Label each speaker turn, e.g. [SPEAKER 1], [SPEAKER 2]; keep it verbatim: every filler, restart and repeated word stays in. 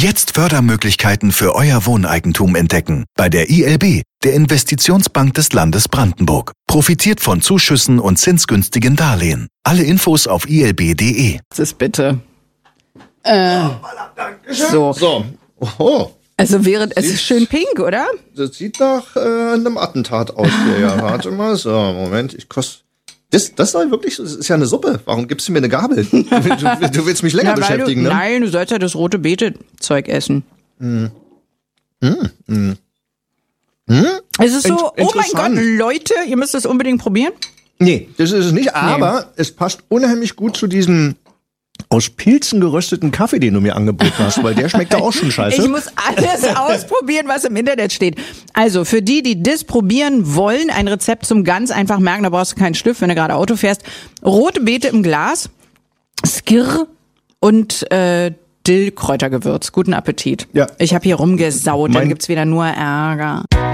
[SPEAKER 1] Jetzt Fördermöglichkeiten für euer Wohneigentum entdecken. Bei der I L B, der Investitionsbank des Landes Brandenburg. Profitiert von Zuschüssen und zinsgünstigen Darlehen. Alle Infos auf i l b punkt d e.
[SPEAKER 2] Das ist bitte. Äh, so.
[SPEAKER 3] So. Oho.
[SPEAKER 2] Also während, es ist schön pink, oder?
[SPEAKER 3] Das sieht nach äh, einem Attentat aus hier. Ja, warte mal. So, Moment, ich koste. Das, das soll wirklich, das ist ja eine Suppe. Warum gibst du mir eine Gabel? Du, du, du willst mich länger
[SPEAKER 2] Na,
[SPEAKER 3] beschäftigen,
[SPEAKER 2] du,
[SPEAKER 3] ne?
[SPEAKER 2] Nein, du sollst ja das rote Beete-Zeug essen.
[SPEAKER 3] Hm. Hm. Hm. Hm?
[SPEAKER 2] Es ist so,
[SPEAKER 3] In-
[SPEAKER 2] oh mein
[SPEAKER 3] interessant.
[SPEAKER 2] Gott, Leute, ihr müsst das unbedingt probieren.
[SPEAKER 3] Nee, das ist es nicht, aber nee. Es passt unheimlich gut zu diesem aus Pilzen gerösteten Kaffee, den du mir angeboten hast, weil der schmeckt ja auch schon scheiße.
[SPEAKER 2] Ich muss alles ausprobieren, was im Internet steht. Also, für die, die das probieren wollen, ein Rezept zum ganz einfach merken, da brauchst du keinen Stift, wenn du gerade Auto fährst. Rote Beete im Glas, Skir und äh, Dill-Kräutergewürz. Guten Appetit.
[SPEAKER 3] Ja.
[SPEAKER 2] Ich habe hier rumgesaut,
[SPEAKER 3] Mein-
[SPEAKER 2] dann gibt's wieder nur Ärger.